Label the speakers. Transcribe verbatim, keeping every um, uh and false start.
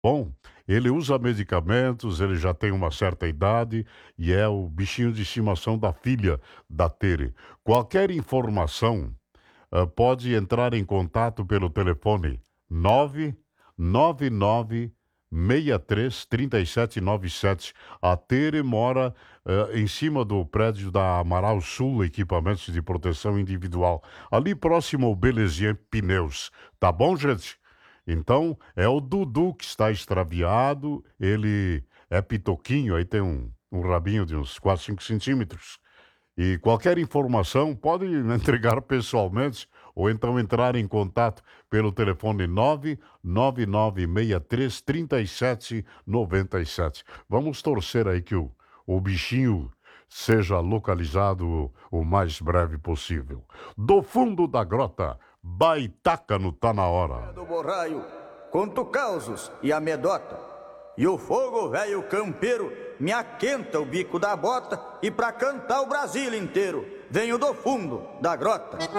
Speaker 1: Bom, ele usa medicamentos, ele já tem uma certa idade e é o bichinho de estimação da filha da Tere. Qualquer informação, ah, pode entrar em contato pelo telefone nove nove nove seis três três sete nove sete. A Tere mora eh, em cima do prédio da Amaral Sul Equipamentos de Proteção Individual, ali próximo ao Belezier Pneus. Tá bom, gente? Então, é o Dudu que está extraviado, ele é pitoquinho, aí tem um, um rabinho de uns quatro, cinco centímetros. E qualquer informação pode entregar pessoalmente ou então entrar em contato pelo telefone nove nove nove seis três três sete nove sete. Vamos torcer aí que o, o bichinho seja localizado o mais breve possível. Do fundo da grota, Baitaca no Tá Na Hora.
Speaker 2: Do borraio, conto causos e amedota, e o fogo velho campeiro me aquenta o bico da bota, e pra cantar o Brasil inteiro venho do fundo da grota.